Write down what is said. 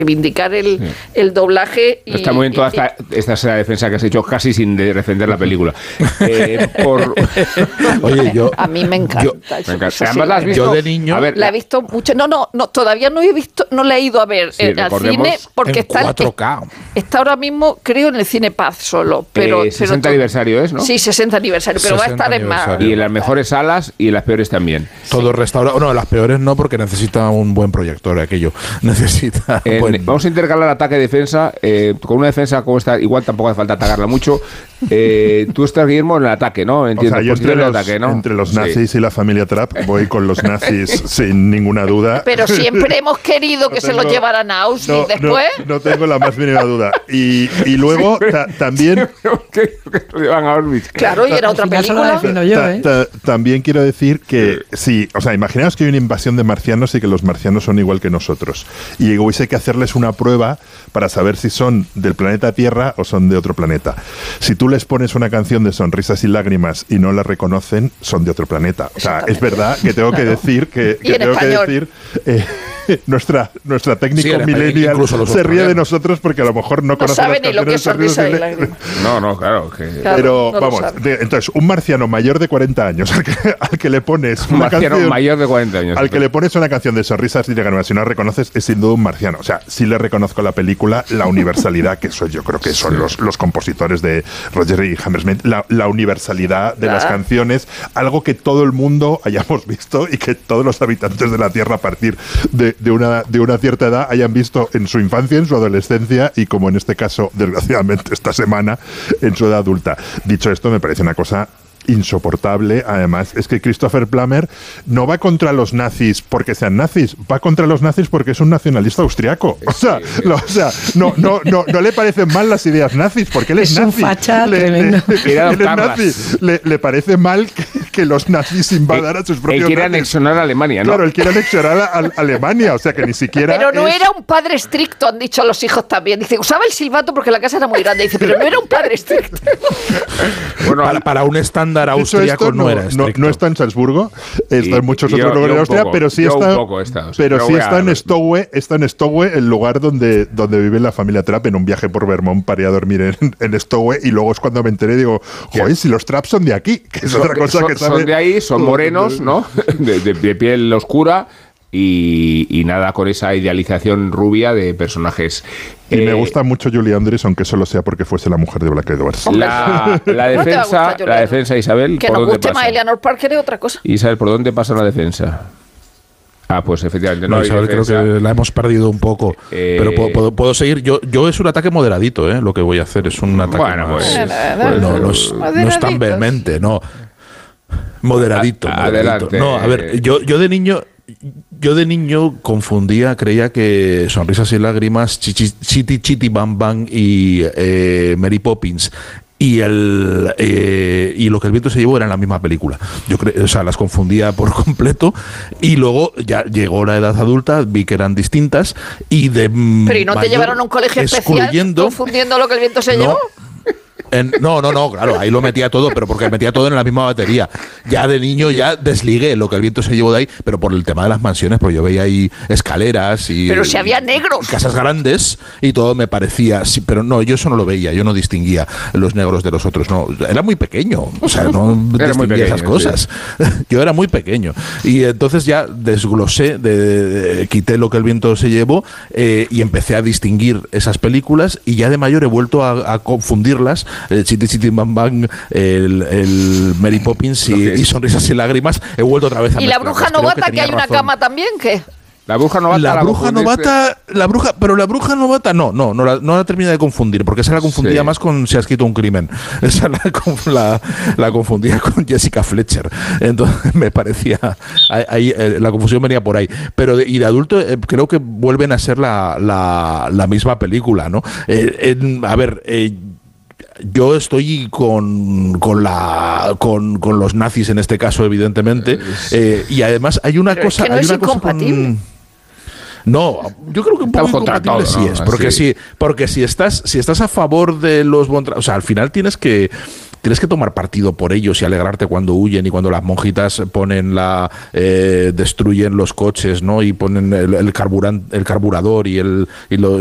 reivindicar el doblaje. Está muy bien toda esta escena de defensa que has hecho casi sin defender la película. Oye, a mí me encanta. Además, ¿la has visto? Yo de niño la he visto mucho. No, todavía no la he ido a ver al cine porque está 4K. Está ahora mismo, creo, en el Cine Paz solo. Pero 60 aniversario es, ¿no? Sí, 60 aniversario, pero va a estar en más. Y en las mejores salas y en las peores también. Todo restaurado. No, las peores no, porque necesita un buen proyector aquello. Necesita. Vamos a intercalar ataque y defensa. Con una defensa como esta, igual tampoco hace falta atacarla mucho. Tú estás, Guillermo, en el ataque, ¿no? Entiendo. O sea, yo entre los nazis y la familia Trapp voy con los nazis sin ninguna duda. Pero siempre hemos querido que se los llevaran a Auschwitz después. No tengo la más mínima duda. Y luego también... que lo llevan a Auschwitz. Claro, y era otra película. También quiero decir que sí, o sea, imaginaos que hay una invasión de marcianos y que los marcianos son igual que nosotros. Y hubiese que hacerles una prueba para saber si son del planeta Tierra o son de otro planeta. Si tú les pones una canción de Sonrisas y Lágrimas y no la reconocen, son de otro planeta. O sea, es verdad que tengo que decir nuestra técnico millennial se ríe de nosotros porque a lo mejor no conoce las canciones de Sonrisas y Lágrimas. No, claro. Pero vamos, entonces, un marciano mayor de 40 años al que le pones una canción mayor de 40 años. Al que le pones una canción de Sonrisas y Lágrimas y no la reconoces, es sin duda un marciano. O sea, sí le reconozco la película, la universalidad, que eso yo creo que son los compositores de Roger y Hammersmith, la universalidad de las canciones, algo que todo el mundo hayamos visto y que todos los habitantes de la Tierra a partir de una cierta edad hayan visto en su infancia, en su adolescencia y, como en este caso, desgraciadamente, esta semana, en su edad adulta. Dicho esto, me parece una cosa insoportable. Además, es que Christopher Plummer no va contra los nazis porque sean nazis, va contra los nazis porque es un nacionalista austriaco. O sea, no le parecen mal las ideas nazis porque él es nazi. Un facha tremendo. Él es nazi. Le parece mal que los nazis invadan a sus propios. Él quiere anexionar a Alemania, ¿no? Claro, él quiere anexionar a Alemania, o sea que ni siquiera. Pero no era un padre estricto, han dicho los hijos también. Dice, usaba el silbato porque la casa era muy grande. Dice, pero no era un padre estricto. Bueno, para un estándar austriaco no era estricto. No está en Salzburgo, está en muchos otros lugares de Austria, pero sí está en Stowe, el lugar donde vive la familia Trapp. En un viaje por Vermont paré a dormir en Stowe y luego es cuando me enteré, digo, joder, si los Trapp son de aquí, que es otra cosa que son de ahí, son morenos, ¿no? de piel oscura. Y nada con esa idealización rubia de personajes. Y me gusta mucho Julie Andrews, aunque solo sea porque fuese la mujer de Black Edwards. La defensa, Isabel. Que nos guste más Eleanor Parker es otra cosa. Isabel, ¿por dónde pasa la defensa? Pues efectivamente no, Isabel, creo que la hemos perdido un poco. Pero puedo seguir. Yo es un ataque moderadito, lo que voy a hacer. Es un ataque no es tan vehemente, no. Moderadito. Adelante. No, a ver, yo de niño confundía, creía que Sonrisas y Lágrimas, Chitty Chitty Bang Bang y Mary Poppins y Lo que el viento se llevó eran la misma película. Yo creo, o sea, las confundía por completo y luego ya llegó la edad adulta, vi que eran distintas y de pero ¿y no te llevaron a un colegio especial confundiendo Lo que el viento se llevó? No, claro, ahí lo metía todo, pero porque metía todo en la misma batería. Ya de niño ya desligué Lo que el viento se llevó de ahí, pero por el tema de las mansiones, porque yo veía ahí escaleras y... Pero si había negros. Casas grandes y todo me parecía... Sí, pero no, yo eso no lo veía, yo no distinguía los negros de los otros, no. Era muy pequeño, o sea, no distinguía esas cosas. Sí. Yo era muy pequeño. Y entonces ya desglosé, quité Lo que el viento se llevó y empecé a distinguir esas películas y ya de mayor he vuelto a confundirlas. El Chitty Chitty Bang Bang, el Mary Poppins y Sonrisas y Lágrimas. He vuelto otra vez a ¿Y la bruja novata que hay una cama también? ¿Qué? La bruja novata. Pero la bruja novata no la termina de confundir, porque esa la confundía más con Si has escrito un crimen. Esa la confundía con Jessica Fletcher. Entonces me parecía ahí la confusión venía por ahí. Pero de adulto creo que vuelven a ser la misma película, ¿no? Yo estoy con los nazis en este caso, evidentemente, y además hay una cosa. No, yo creo que un poco incompatible sí es, porque si estás a favor de los o sea, al final tienes que tienes que tomar partido por ellos y alegrarte cuando huyen y cuando las monjitas destruyen los coches, ¿no? Y ponen el carburador y